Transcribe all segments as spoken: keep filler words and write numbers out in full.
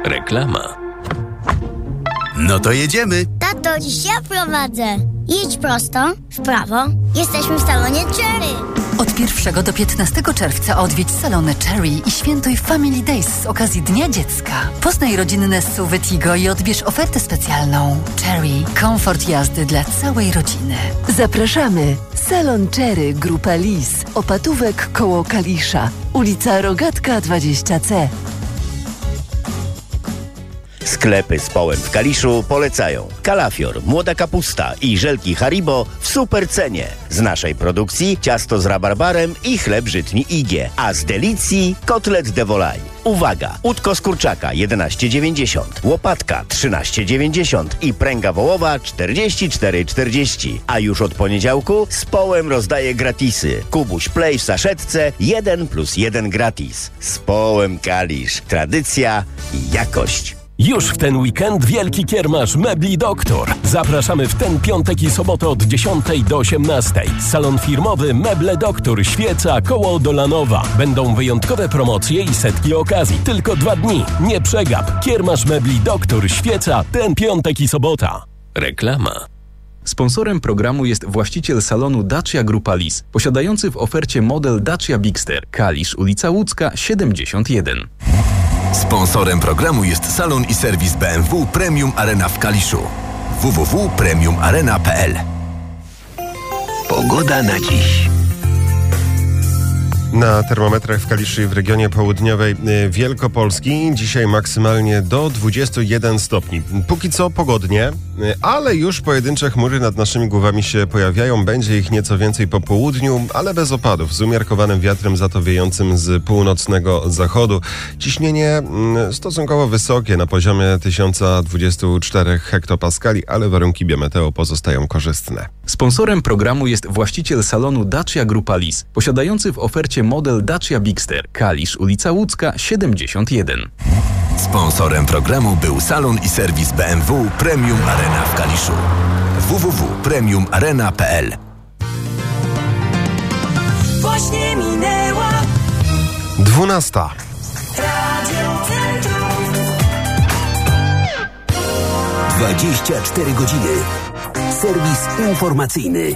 Reklama. No to jedziemy. Tato, dziś ja prowadzę. Jedź prosto, w prawo. Jesteśmy w salonie Cherry. Od pierwszego do piętnastego czerwca odwiedź salony Cherry i świętuj Family Days z okazji Dnia Dziecka. Poznaj rodzinne S U V Tigo i odbierz ofertę specjalną. Cherry. Komfort jazdy dla całej rodziny. Zapraszamy. Salon Cherry, Grupa Lis. Opatówek koło Kalisza. Ulica Rogatka dwadzieścia C. Sklepy z Połem w Kaliszu polecają kalafior, młoda kapusta i żelki Haribo w super cenie. Z naszej produkcji ciasto z rabarbarem i chleb żytni Igie, a z delicji kotlet de volaille. Uwaga! Udko z kurczaka jedenaście dziewięćdziesiąt, łopatka trzynaście dziewięćdziesiąt i pręga wołowa czterdzieści cztery czterdzieści. A już od poniedziałku z Połem rozdaje gratisy. Kubuś Play w saszetce jeden plus jeden gratis. Z Połem Kalisz. Tradycja i jakość. Już w ten weekend wielki kiermasz Mebli Doktor. Zapraszamy w ten piątek i sobotę od dziesiątej do osiemnastej. Salon firmowy Meble Doktor, Świeca, koło Dolanowa. Będą wyjątkowe promocje i setki okazji. Tylko dwa dni. Nie przegap. Kiermasz Mebli Doktor, Świeca, ten piątek i sobota. Reklama. Sponsorem programu jest właściciel salonu Dacia Grupa Lis, posiadający w ofercie model Dacia Bigster, Kalisz, ulica Łódzka siedemdziesiąt jeden. Sponsorem programu jest salon i serwis B M W Premium Arena w Kaliszu. w w w kropka premium arena kropka p l. Pogoda na dziś. Na termometrach w Kaliszu i w regionie południowej Wielkopolski dzisiaj maksymalnie do dwudziestu jeden stopni. Póki co pogodnie, ale już pojedyncze chmury nad naszymi głowami się pojawiają. Będzie ich nieco więcej po południu, ale bez opadów, z umiarkowanym wiatrem za to wiejącym z północnego zachodu. Ciśnienie stosunkowo wysokie, na poziomie tysiąc dwadzieścia cztery hektopaskali, ale warunki biometeo pozostają korzystne. Sponsorem programu jest właściciel salonu Dacia Grupa Lis, posiadający w ofercie model Dacia Bigster, Kalisz, ulica Łódzka siedemdziesiąt jeden. Sponsorem programu był salon i serwis B M W Premium Arena w Kaliszu. w w w kropka premium arena kropka p l. Właśnie minęła dwunasta. Radio Centrum. dwadzieścia cztery godziny. Serwis informacyjny.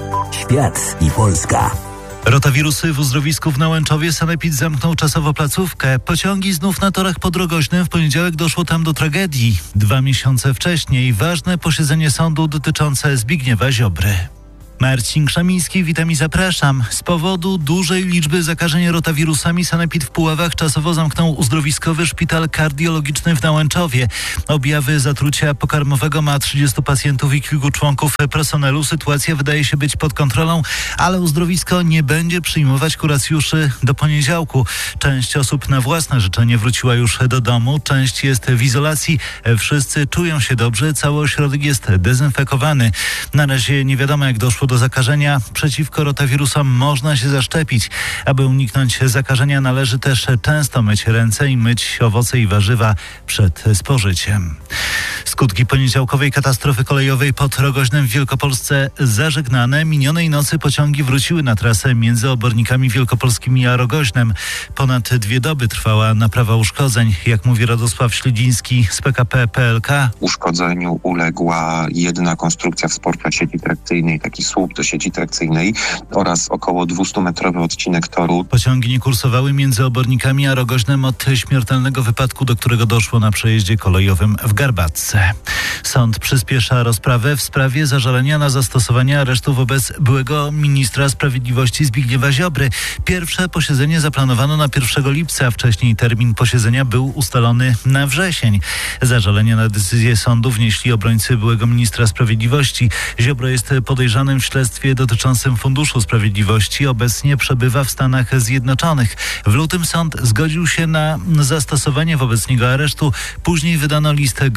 Świat i Polska. Rotawirusy w uzdrowisku w Nałęczowie. Sanepid zamknął czasowo placówkę. Pociągi znów na torach podrogoźnym. W poniedziałek doszło tam do tragedii. Dwa miesiące wcześniej ważne posiedzenie sądu dotyczące Zbigniewa Ziobry. Marcin Krzemiński, witam i zapraszam. Z powodu dużej liczby zakażeń rotawirusami Sanepid w Puławach czasowo zamknął uzdrowiskowy szpital kardiologiczny w Nałęczowie. Objawy zatrucia pokarmowego ma trzydziestu pacjentów i kilku członków personelu. Sytuacja wydaje się być pod kontrolą, ale uzdrowisko nie będzie przyjmować kuracjuszy do poniedziałku. Część osób na własne życzenie wróciła już do domu, część jest w izolacji. Wszyscy czują się dobrze, cały ośrodek jest dezynfekowany. Na razie nie wiadomo, jak doszło do zakażenia. Przeciwko rotawirusom można się zaszczepić. Aby uniknąć zakażenia, należy też często myć ręce i myć owoce i warzywa przed spożyciem. Skutki poniedziałkowej katastrofy kolejowej pod Rogoźnem w Wielkopolsce zażegnane. Minionej nocy pociągi wróciły na trasę między obornikami wielkopolskimi a Rogoźnem. Ponad dwie doby trwała naprawa uszkodzeń. Jak mówi Radosław Śledziński z P K P P L K. Uszkodzeniu uległa jedna konstrukcja wsparcia sieci trakcyjnej, taki słup do sieci trakcyjnej oraz około dwustumetrowy odcinek toru. Pociągi nie kursowały między obornikami a Rogoźnem od śmiertelnego wypadku, do którego doszło na przejeździe kolejowym w Garbatce. Sąd przyspiesza rozprawę w sprawie zażalenia na zastosowanie aresztu wobec byłego ministra sprawiedliwości Zbigniewa Ziobry. Pierwsze posiedzenie zaplanowano na pierwszego lipca, wcześniej termin posiedzenia był ustalony na wrzesień. Zażalenie na decyzję sądu wnieśli obrońcy byłego ministra sprawiedliwości. Ziobro jest podejrzanym w śledztwie dotyczącym Funduszu Sprawiedliwości. Obecnie przebywa w Stanach Zjednoczonych. W lutym sąd zgodził się na zastosowanie wobec niego aresztu. Później wydano list gończy na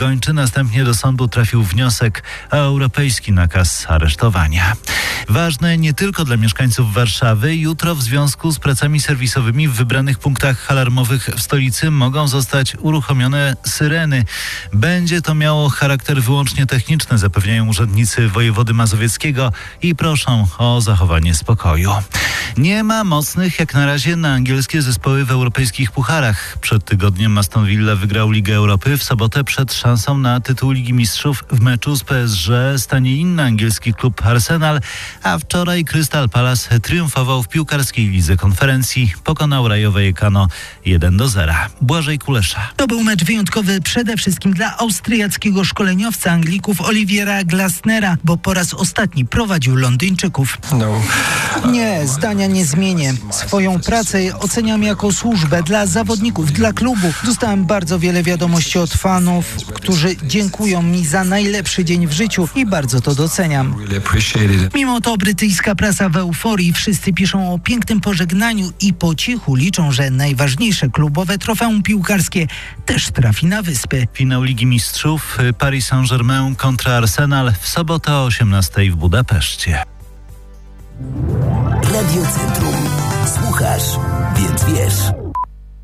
następnie do sądu trafił wniosek o europejski nakaz aresztowania. Ważne nie tylko dla mieszkańców Warszawy, jutro w związku z pracami serwisowymi w wybranych punktach alarmowych w stolicy mogą zostać uruchomione syreny. Będzie to miało charakter wyłącznie techniczny, zapewniają urzędnicy wojewody mazowieckiego i proszą o zachowanie spokoju. Nie ma mocnych jak na razie na angielskie zespoły w europejskich pucharach. Przed tygodniem Aston Villa wygrał Ligę Europy. W sobotę przed szansą na tytuł Ligi Mistrzów w meczu z P S G stanie inny angielski klub Arsenal, a wczoraj Crystal Palace triumfował w piłkarskiej lidze konferencji. Pokonał Rayo Vallecano jeden do zera. Błażej Kulesza. To był mecz wyjątkowy przede wszystkim dla austriackiego szkoleniowca Anglików Oliviera Glasnera, bo po raz ostatni prowadził Londyńczyków. No. Nie, zdania nie zmienię. Swoją pracę oceniam jako służbę dla zawodników, dla klubu. Dostałem bardzo wiele wiadomości od fanów, którzy dziękują mi za najlepszy dzień w życiu i bardzo to doceniam. Mimo to brytyjska prasa w euforii. Wszyscy piszą o pięknym pożegnaniu i po cichu liczą, że najważniejsze klubowe trofeum piłkarskie też trafi na wyspy. Finał Ligi Mistrzów Paris Saint-Germain kontra Arsenal w sobotę o osiemnastej w Budapeszcie. Radio Centrum. Słuchasz, więc wiesz.